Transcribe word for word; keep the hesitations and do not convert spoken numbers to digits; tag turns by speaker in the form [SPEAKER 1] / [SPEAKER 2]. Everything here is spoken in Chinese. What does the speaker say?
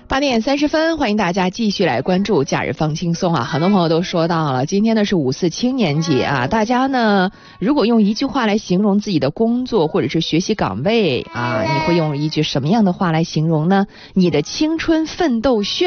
[SPEAKER 1] 八点三十分，欢迎大家继续来关注假日放轻松啊！很多朋友都说到了，今天呢是五四青年节啊，大家呢如果用一句话来形容自己的工作或者是学习岗位啊，你会用一句什么样的话来形容呢？你的青春奋斗宣